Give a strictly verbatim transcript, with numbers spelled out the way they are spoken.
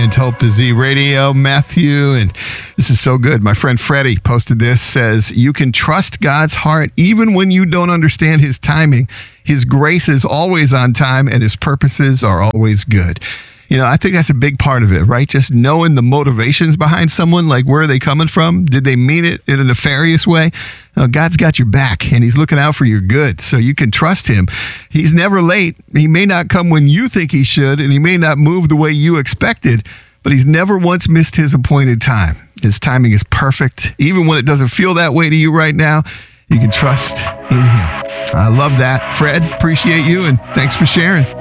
And Hope to Z Radio, Matthew, and this is so good. My friend Freddie posted this, says, you can trust God's heart even when you don't understand his timing. His grace is always on time and his purposes are always good. You know, I think that's a big part of it, right? Just knowing the motivations behind someone, like where are they coming from? Did they mean it in a nefarious way? Uh, God's got your back and he's looking out for your good, so you can trust him. He's never late. He may not come when you think he should, and he may not move the way you expected, but he's never once missed his appointed time. His timing is perfect. Even when it doesn't feel that way to you right now, you can trust in him. I love that. Fred, appreciate you, and thanks for sharing.